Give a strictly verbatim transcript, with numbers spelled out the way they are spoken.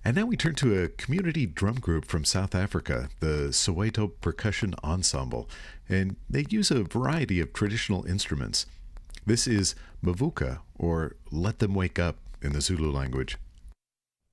And now we turn to a community drum group from South Africa, the Soweto Percussion Ensemble, and they use a variety of traditional instruments. This is Mavuka, or Let Them Wake Up in the Zulu language.